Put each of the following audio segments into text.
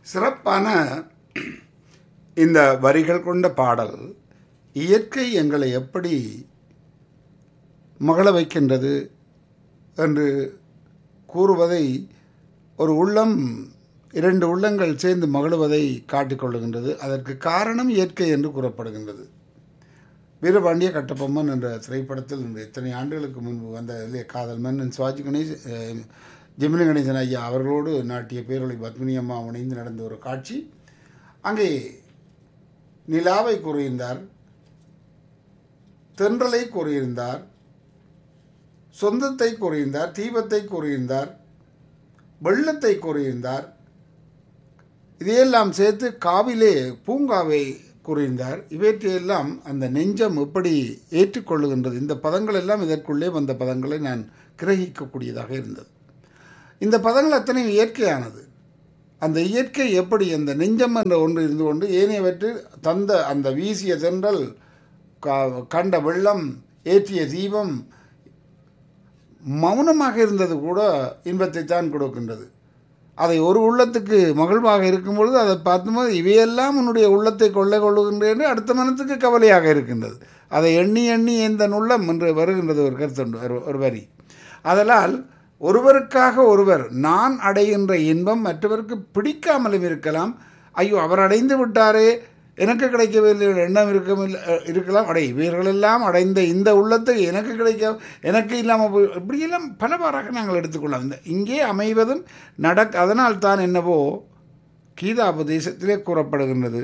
சிறப்பான இந்த வரிகள் கொண்ட பாடல் இயற்கை எங்களை எப்படி மகள வைக்கின்றது என்று கூறுவதை ஒரு உள்ளம் இரண்டு உள்ளங்கள் சேர்ந்து மகிழுவதை காட்டிக்கொள்ளுகின்றது. அதற்கு காரணம் இயற்கை என்று கூறப்படுகின்றது. வீரபாண்டிய கட்டபொம்மன் என்ற திரைப்படத்தில் எத்தனை ஆண்டுகளுக்கு முன்பு வந்த காதல் மன்னன் சிவாஜி கணேசன் ஜெமினி கணேசன் ஐயா அவர்களோடு நாட்டிய பேரொளி பத்மினி அம்மா இணைந்து நடந்த ஒரு காட்சி. அங்கே நிலாவை கூறியிருந்தார், தென்றலை கூறியிருந்தார், சொந்தத்தை கூறியிருந்தார், தீபத்தை கூறியிருந்தார், வெள்ளத்தை கூறியிருந்தார். இதையெல்லாம் சேர்த்து காவிலே பூங்காவை கூறியிருந்தார். இவற்றையெல்லாம் அந்த நெஞ்சம் எப்படி ஏற்றுக்கொள்ளுகின்றது. இந்த பதங்கள் எல்லாம் இதற்குள்ளே வந்த பதங்களை நான் கிரகிக்கக்கூடியதாக இருந்தது. இந்த பதங்கள் அத்தனையும் இயற்கையானது. அந்த இயற்கை எப்படி அந்த நெஞ்சம் என்ற ஒன்று இருந்து கொண்டு ஏனையவற்று தந்த அந்த வீசிய தென்றல், கண்ட வெள்ளம், ஏற்றிய தீபம், மௌனமாக இருந்தது கூட இன்பத்தை தான் கொடுக்கின்றது. அதை ஒரு உள்ளத்துக்கு மகிழ்வாக இருக்கும் பொழுது அதை பார்க்கும்போது இவையெல்லாம் உன்னுடைய உள்ளத்தை கொள்ளை கொள்ளுகின்றேன் அடுத்த மனத்துக்கு கவலையாக இருக்கின்றது. அதை எண்ணி எண்ணி எந்த உள்ளம் என்று வருகின்றது ஒரு கருத்துண்டு, ஒரு வரி. அதனால் ஒருவருக்காக ஒருவர் நான் அடைகின்ற இன்பம் மற்றவருக்கு பிடிக்காமலும் இருக்கலாம். ஐயோ அவர் அடைந்து விட்டாரே எனக்கு கிடைக்கவில்லை எண்ணம் இருக்கலாம். இவர்களெல்லாம் அடைந்த இந்த உள்ளத்தை எனக்கு கிடைக்க எனக்கு இல்லாமல் போய் இப்படியெல்லாம் பலவாறாக நாங்கள் எடுத்துக்கொள்ளலாம். இந்த இங்கே அமைவதும் அதனால் தான் என்னவோ கீதாபதேசத்திலே கூறப்படுகின்றது,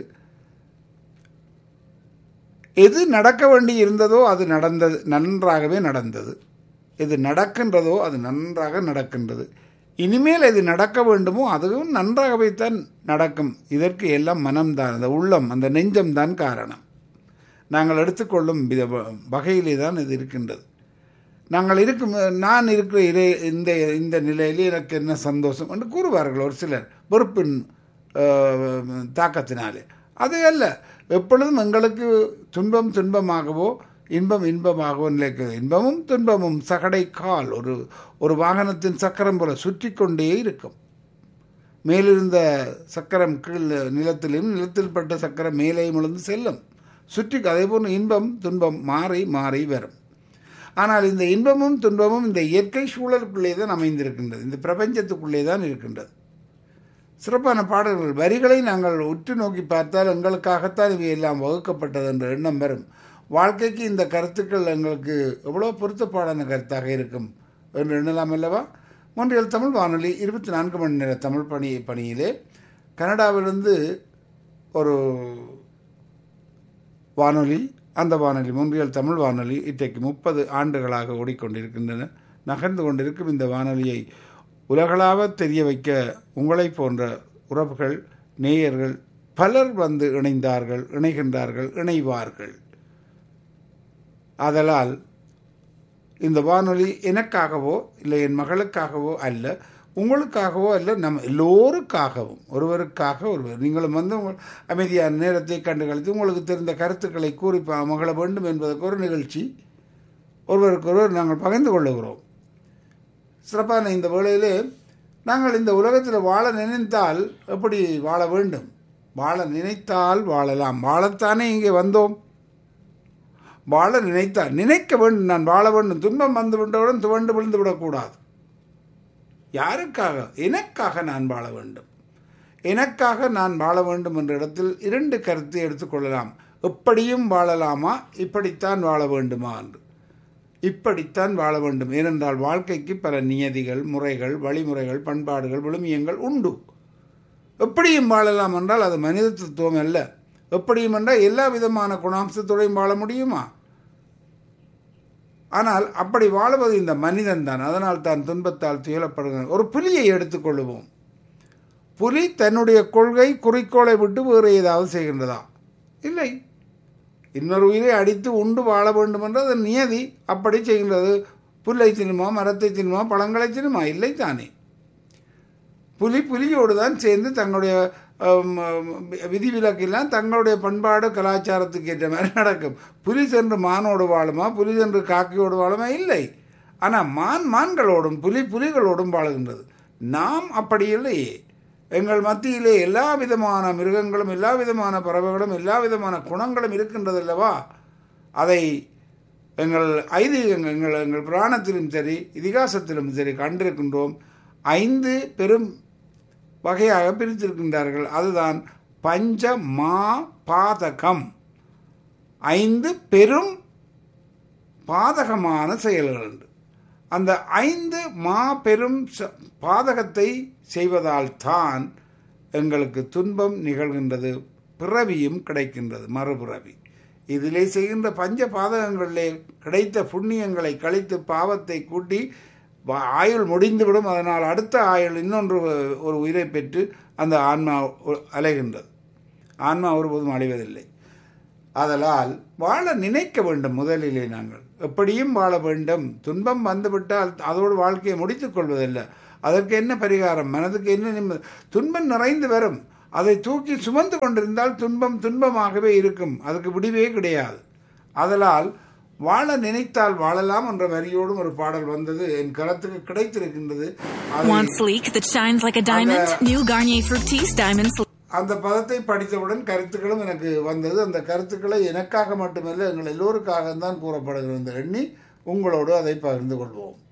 எது நடக்க வேண்டி இருந்ததோ அது நடந்தது, நன்றாகவே நடந்தது. எது நடக்கின்றதோ அது நன்றாக நடக்கின்றது. இனிமேல் எது நடக்க வேண்டுமோ அதுவும் நன்றாகவே தான் நடக்கும். இதற்கு எல்லாம் மனம்தான், அந்த உள்ளம், அந்த நெஞ்சம்தான் காரணம். நாங்கள் எடுத்துக்கொள்ளும் வகையிலே தான் இது இருக்கின்றது. நாங்கள் நான் இருக்கிற இந்த நிலையிலே எனக்கு என்ன சந்தோஷம் என்று கூறுவார்கள் ஒரு சிலர், வெறுப்பின் தாக்கத்தினாலே. அது அல்ல, எப்பொழுதும் எங்களுக்கு துன்பம் துன்பமாகவோ இன்பம் இன்பமாகவோ நிலைக்கிறது. இன்பமும் துன்பமும் சகடை கால், ஒரு வாகனத்தின் சக்கரம் போல சுற்றி கொண்டே இருக்கும். மேலிருந்த சக்கரம் கீழ் நிலத்திலும், நிலத்தில் பட்ட சக்கரம் மேலேயும் விழுந்து செல்லும், சுற்றி. அதே போன்று இன்பம் துன்பம் மாறி மாறி வரும். ஆனால் இந்த இன்பமும் துன்பமும் இந்த இயற்கை சூழலுக்குள்ளே தான் அமைந்திருக்கின்றது, இந்த பிரபஞ்சத்துக்குள்ளே தான் இருக்கின்றது. சிறப்பான பாடல்கள், வரிகளை நாங்கள் உற்று நோக்கி பார்த்தால் எங்களுக்காகத்தான் இவை எல்லாம் வகுக்கப்பட்டது என்ற எண்ணம் வரும். வாழ்க்கைக்கு இந்த கருத்துக்கள் எங்களுக்கு எவ்வளோ பொருத்தப்பாடான கருத்தாக இருக்கும் என்று எண்ணலாம் அல்லவா? மொன்றியல் தமிழ் வானொலி 24 மணி நேர தமிழ் பணியிலே கனடாவிலிருந்து ஒரு வானொலி, அந்த வானொலி மொன்றியல் தமிழ் வானொலி இன்றைக்கு 30 ஆண்டுகளாக ஓடிக்கொண்டிருக்கின்றன, நகர்ந்து கொண்டிருக்கும். இந்த வானொலியை உலகளாவ தெரிய வைக்க உங்களை போன்ற உறவுகள், நேயர்கள் பலர் வந்து இணைகின்றார்கள், இணைவார்கள். ஆதலால் இந்த வானொலி எனக்காகவோ இல்லை என் மகளுக்காகவோ அல்ல, உங்களுக்காகவோ அல்ல, நம்ம எல்லோருக்காகவும், ஒருவருக்காக ஒருவர். நீங்களும் வந்து உங்கள் அமைதியான நேரத்தை கண்டு கழித்து உங்களுக்கு தெரிந்த கருத்துக்களை கூறி மகள வேண்டும் என்பதற்கு ஒரு நிகழ்ச்சி, ஒருவருக்கொருவர் நாங்கள் பகிர்ந்து கொள்ளுகிறோம். சிறப்பான இந்த வேளையிலே நாங்கள் இந்த உலகத்தில் வாழ நினைத்தால் எப்படி வாழ வேண்டும்? வாழ நினைத்தால் வாழலாம். வாழத்தானே இங்கே வந்தோம். வாழ நினைத்தால் நினைக்க வேண்டும், நான் வாழ வேண்டும். துன்பம் வந்து விட்டவுடன் துவண்டு விழுந்து விடக்கூடாது. யாருக்காக? எனக்காக நான் வாழ வேண்டும். எனக்காக நான் வாழ வேண்டும் என்ற இடத்தில் 2 கருத்தை எடுத்துக்கொள்ளலாம். எப்படியும் வாழலாமா, இப்படித்தான் வாழ வேண்டுமா என்று. இப்படித்தான் வாழ வேண்டும். ஏனென்றால் வாழ்க்கைக்கு பல நியதிகள், முறைகள், வழிமுறைகள், பண்பாடுகள், விழுமியங்கள் உண்டு. எப்படியும் வாழலாம் என்றால் அது மனித தத்துவம் அல்ல. எப்படியும் என்றால் எல்லா விதமான குணாம்சத்தோடையும் வாழ முடியுமா? ஆனால் அப்படி வாழ்வது இந்த மனிதன் தான். அதனால் தான் துன்பத்தால் துயரப்படுகிறான். ஒரு புலியை எடுத்துக்கொள்ளுவோம். புலி தன்னுடைய கொள்கை குறிக்கோளை விட்டு வேறு ஏதாவது செய்கின்றதா? இல்லை. இன்னொரு உயிரை அடித்து உண்டு வாழ வேண்டும் என்று அது நியதி. அப்படி செய்கின்றது. புல்லை தின்னுமா, மரத்தை தின்னுமா, பழங்களை தின்னுமா? இல்லை தானே. புலியோடு தான் சேர்ந்து தங்களுடைய விதிவிலக்கெல்லாம் தங்களுடைய பண்பாடு கலாச்சாரத்துக்கு ஏற்ற மாதிரி நடக்கும். புலி சென்று மானோடு வாழுமா, புலி சென்று காக்கையோடு வாழுமா? இல்லை. ஆனால் மான்களோடும் புலிகளோடும் வாழுகின்றது. நாம் அப்படி இல்லையே. எங்கள் மத்தியிலே எல்லா விதமான மிருகங்களும் எல்லா விதமான பறவைகளும் எல்லா விதமான குணங்களும் இருக்கின்றது அல்லவா? அதை எங்கள் ஐதீகங்கள் எங்கள் புராணத்திலும் சரி இதிகாசத்திலும் சரி கண்டிருக்கின்றோம். 5 பெரும் வகையாக பிரித்திருக்கின்றார்கள். அதுதான் பஞ்ச மா பாதகம். 5 பெரும் பாதகமான செயல்கள் உண்டு. அந்த 5 மாபெரும் பாதகத்தை செய்வதால் தான் எங்களுக்கு துன்பம் நிகழ்கின்றது, பிறவியும் கிடைக்கின்றது, மறுபிறவி. இதிலே செய்கின்ற பஞ்ச பாதகங்களிலே கிடைத்த புண்ணியங்களை கழித்து பாவத்தை கூட்டி ஆயுள் முடிந்துவிடும். அதனால் அடுத்த ஆயுள் இன்னொன்று ஒரு உயிரை பெற்று அந்த ஆன்மா அலைகின்றது. ஆன்மா ஒருபோதும் அழிவதில்லை. ஆதலால் வாழ நினைக்க வேண்டும். முதலிலே நாங்கள் எப்படியும் வாழ வேண்டும். துன்பம் வந்துவிட்டால் அதோடு வாழ்க்கையை முடித்துக் கொள்வதில்லை. அதற்கு என்ன பரிகாரம்? மனதுக்கு என்ன துன்பம் நிறைந்து வரும். அதை தூக்கி சுமந்து கொண்டிருந்தால் துன்பம் துன்பமாகவே இருக்கும். அதுக்கு விடிவே கிடையாது. ஆதலால் வாழ நினைத்தால் வாழலாம் என்ற வரியோடும் ஒரு பாடல் வந்தது, என் கரத்துக்கு கிடைத்திருக்கின்றது. அந்த பதத்தை படித்தவுடன் கருத்துக்களும் எனக்கு வந்தது. அந்த கருத்துக்களை எனக்காக மட்டுமல்ல எங்கள் எல்லோருக்காக தான் கூறப்படுகிறது எண்ணி உங்களோடு அதை பகிர்ந்து கொள்வோம்.